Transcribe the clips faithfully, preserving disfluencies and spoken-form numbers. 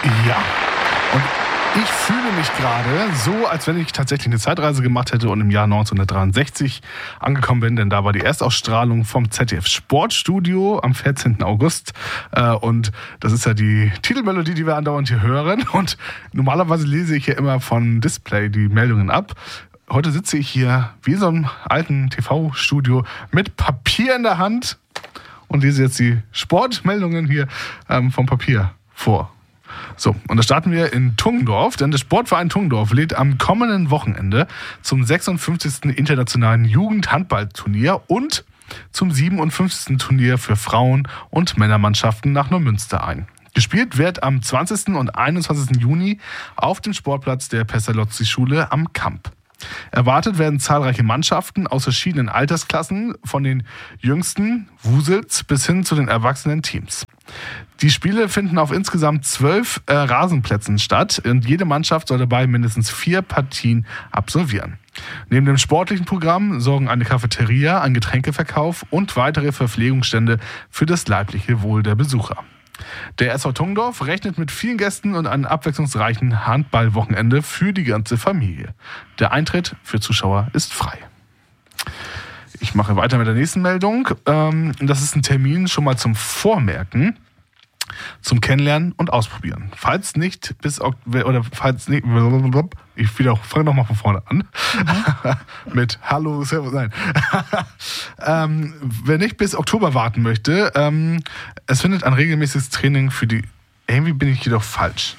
Ja, und ich fühle mich gerade so, als wenn ich tatsächlich eine Zeitreise gemacht hätte und im Jahr neunzehnhundertdreiundsechzig angekommen bin, denn da war die Erstausstrahlung vom Z D F Sportstudio am vierzehnten August. Und das ist ja die Titelmelodie, die wir andauernd hier hören. Und normalerweise lese ich ja immer vom Display die Meldungen ab. Heute sitze ich hier wie so einem alten T V-Studio mit Papier in der Hand und lese jetzt die Sportmeldungen hier ähm, vom Papier vor. So, und da starten wir in Tungdorf, denn der Sportverein Tungdorf lädt am kommenden Wochenende zum sechsundfünfzigsten internationalen Jugendhandballturnier und zum siebenundfünfzigsten Turnier für Frauen- und Männermannschaften nach Neumünster ein. Gespielt wird am zwanzigsten und einundzwanzigsten Juni auf dem Sportplatz der Pestalozzi-Schule am Kamp. Erwartet werden zahlreiche Mannschaften aus verschiedenen Altersklassen, von den jüngsten Wusels bis hin zu den erwachsenen Teams. Die Spiele finden auf insgesamt zwölf äh, Rasenplätzen statt und jede Mannschaft soll dabei mindestens vier Partien absolvieren. Neben dem sportlichen Programm sorgen eine Cafeteria, ein Getränkeverkauf und weitere Verpflegungsstände für das leibliche Wohl der Besucher. Der S V Tungdorf rechnet mit vielen Gästen und einem abwechslungsreichen Handballwochenende für die ganze Familie. Der Eintritt für Zuschauer ist frei. Ich mache weiter mit der nächsten Meldung. Das ist ein Termin schon mal zum Vormerken, zum Kennenlernen und Ausprobieren. Falls nicht bis oder falls nicht, ich wieder fange nochmal von vorne an mhm. mit Hallo, Servus, nein. ähm, wer nicht bis Oktober warten möchte, ähm, es findet ein regelmäßiges Training für die. Irgendwie bin ich jedoch falsch.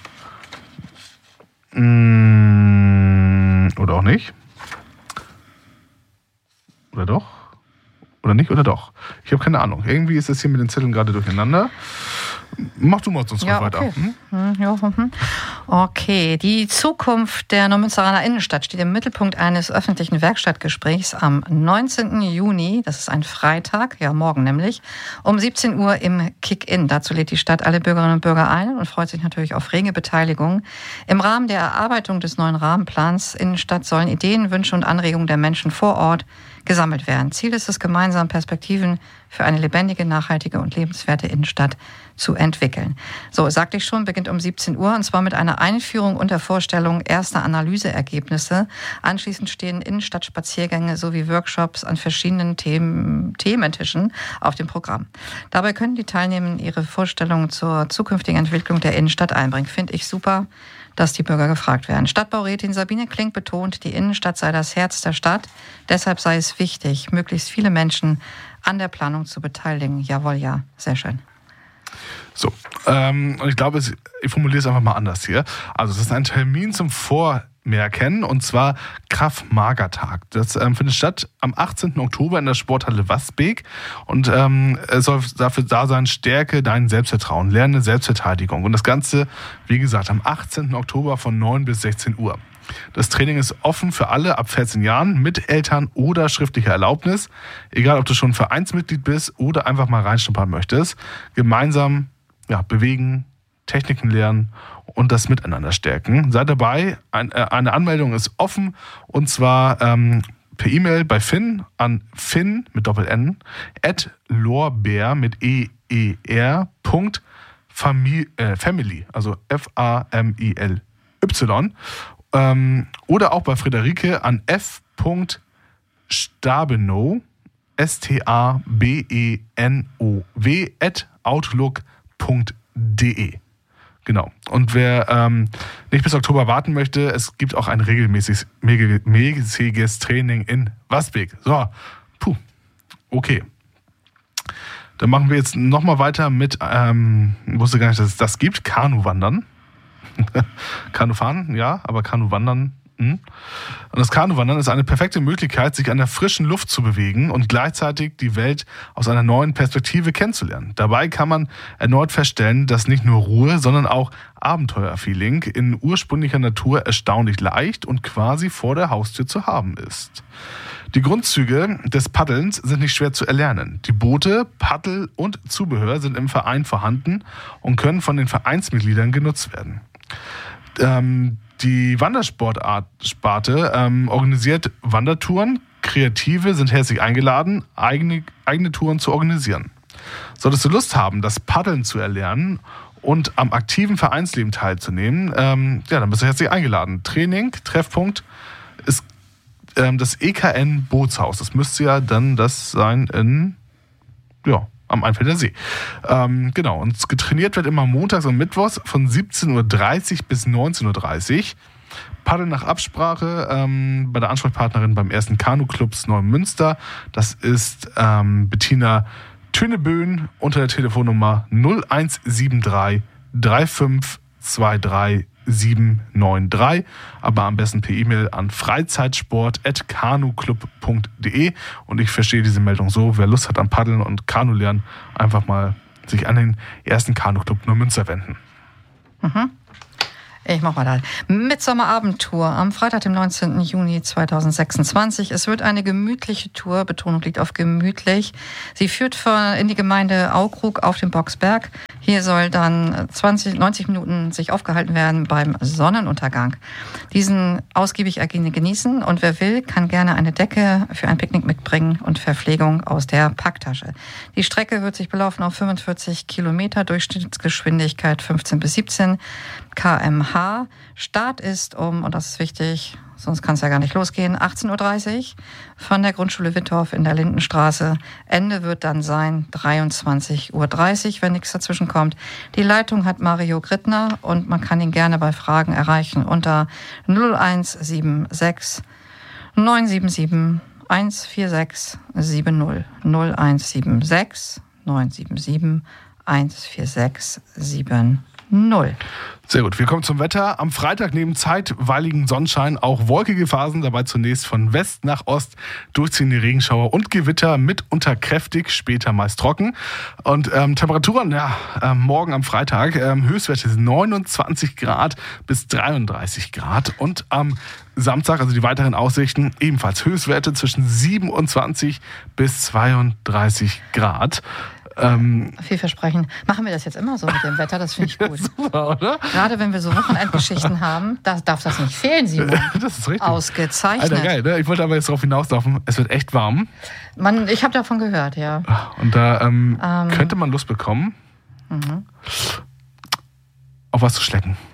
Mm, oder auch nicht. Oder doch? Oder nicht? Oder doch? Ich habe keine Ahnung. Irgendwie ist es hier mit den Zetteln gerade durcheinander. Mach du mal sonst ja, weiter. Okay. Hm? Ja, hm. okay, die Zukunft der Neumünsteraner Innenstadt steht im Mittelpunkt eines öffentlichen Werkstattgesprächs am neunzehnten Juni, das ist ein Freitag, ja morgen nämlich, um siebzehn Uhr im Kick-In. Dazu lädt die Stadt alle Bürgerinnen und Bürger ein und freut sich natürlich auf rege Beteiligung. Im Rahmen der Erarbeitung des neuen Rahmenplans Innenstadt sollen Ideen, Wünsche und Anregungen der Menschen vor Ort gesammelt werden. Ziel ist es, gemeinsam Perspektiven für eine lebendige, nachhaltige und lebenswerte Innenstadt zu entwickeln. So, sagte ich schon, beginnt um siebzehn Uhr und zwar mit einer Einführung und der Vorstellung erster Analyseergebnisse. Anschließend stehen Innenstadtspaziergänge sowie Workshops an verschiedenen Themen, Thementischen auf dem Programm. Dabei können die Teilnehmenden ihre Vorstellungen zur zukünftigen Entwicklung der Innenstadt einbringen. Finde ich super, dass die Bürger gefragt werden. Stadtbaurätin Sabine Klink betont, die Innenstadt sei das Herz der Stadt. Deshalb sei es wichtig, möglichst viele Menschen an der Planung zu beteiligen. Jawohl, ja, sehr schön. So, ähm, und ich glaube, ich formuliere es einfach mal anders hier. Also es ist ein Termin zum Vormerken und zwar Kraft-Mager-Tag. Das ähm, findet statt am achtzehnten Oktober in der Sporthalle Wasbeek und ähm, es soll dafür da sein, stärke dein Selbstvertrauen, lerne Selbstverteidigung. Und das Ganze, wie gesagt, am achtzehnten Oktober von neun bis sechzehn Uhr. Das Training ist offen für alle ab vierzehn Jahren mit Eltern oder schriftlicher Erlaubnis. Egal, ob du schon Vereinsmitglied bist oder einfach mal reinschnuppern möchtest. Gemeinsam ja, bewegen, Techniken lernen und das Miteinander stärken. Sei dabei, ein, äh, eine Anmeldung ist offen und zwar ähm, per E-Mail bei Finn an Finn mit Doppel-N at lorbeer mit E E R Punkt Famili- äh, Family, also F A M I L Y. Ähm, oder auch bei Friederike an f. Stabenow, S T A B E N O W, at outlook punkt de. Genau. Und wer ähm, nicht bis Oktober warten möchte, es gibt auch ein regelmäßiges mäßiges Training in Wasbeek. So, puh, okay. Dann machen wir jetzt nochmal weiter mit, ähm, ich wusste gar nicht, dass es das gibt, Kanuwandern. Kanufahren, ja, aber Kanuwandern. Hm. Und das Kanuwandern ist eine perfekte Möglichkeit, sich an der frischen Luft zu bewegen und gleichzeitig die Welt aus einer neuen Perspektive kennenzulernen. Dabei kann man erneut feststellen, dass nicht nur Ruhe, sondern auch Abenteuerfeeling in ursprünglicher Natur erstaunlich leicht und quasi vor der Haustür zu haben ist. Die Grundzüge des Paddelns sind nicht schwer zu erlernen. Die Boote, Paddel und Zubehör sind im Verein vorhanden und können von den Vereinsmitgliedern genutzt werden. Ähm, die Wandersportart-Sparte ähm, organisiert Wandertouren. Kreative sind herzlich eingeladen, eigene, eigene Touren zu organisieren. Solltest du Lust haben, das Paddeln zu erlernen und am aktiven Vereinsleben teilzunehmen, ähm, ja, dann bist du herzlich eingeladen. Training, Treffpunkt ist ähm, das E K N Bootshaus. Das müsste ja dann das sein in, ja, am Einfelder See. Ähm, genau, und getrainiert wird immer montags und mittwochs von siebzehn Uhr dreißig bis neunzehn Uhr dreißig. Paddeln nach Absprache ähm, bei der Ansprechpartnerin beim ersten Kanu-Clubs Neumünster. Das ist ähm, Bettina Töneböen unter der Telefonnummer null eins sieben drei drei fünf zwei drei sieben neun drei, aber am besten per E-Mail an freizeitsport at kanuclub punkt de. Und ich verstehe diese Meldung so, wer Lust hat am Paddeln und Kanu lernen, einfach mal sich an den ersten Kanu-Club Neumünster wenden. Mhm. Ich mach mal da. Mitsommerabendtour am Freitag, dem neunzehnten Juni zweitausendsechsundzwanzig. Es wird eine gemütliche Tour, Betonung liegt auf gemütlich. Sie führt von, in die Gemeinde Aukrug auf dem Boxberg. Hier soll dann zwanzig, neunzig Minuten sich aufgehalten werden beim Sonnenuntergang. Diesen ausgiebig genießen und wer will, kann gerne eine Decke für ein Picknick mitbringen und Verpflegung aus der Packtasche. Die Strecke wird sich belaufen auf fünfundvierzig Kilometer, Durchschnittsgeschwindigkeit fünfzehn bis siebzehn Kilometer pro Stunde. Start ist um, und das ist wichtig, sonst kann es ja gar nicht losgehen, achtzehn Uhr dreißig von der Grundschule Wittorf in der Lindenstraße. Ende wird dann sein dreiundzwanzig Uhr dreißig, wenn nichts dazwischen kommt. Die Leitung hat Mario Grittner und man kann ihn gerne bei Fragen erreichen unter null eins sieben sechs neun sieben sieben eins vier sechs sieben null. null eins sieben sechs neun sieben sieben eins vier sechs sieben null. Sehr gut, wir kommen zum Wetter. Am Freitag neben zeitweiligen Sonnenschein auch wolkige Phasen, dabei zunächst von West nach Ost durchziehende Regenschauer und Gewitter, mitunter kräftig, später meist trocken. Und ähm, Temperaturen, ja, äh, morgen am Freitag, ähm, Höchstwerte sind neunundzwanzig Grad bis dreiunddreißig Grad. Und am Samstag, also die weiteren Aussichten, ebenfalls Höchstwerte zwischen siebenundzwanzig bis zweiunddreißig Grad. Ähm, Vielversprechend. Machen wir das jetzt immer so mit dem Wetter, das finde ich gut. Super, oder? Gerade wenn wir so Wochenendgeschichten haben, da darf das nicht fehlen, Simon. Das ist richtig. Ausgezeichnet. Alter, geil, ne? Ich wollte aber jetzt darauf hinauslaufen, es wird echt warm. Man, ich habe davon gehört, ja. Und da ähm, ähm, könnte man Lust bekommen, mhm. auf was zu schlecken.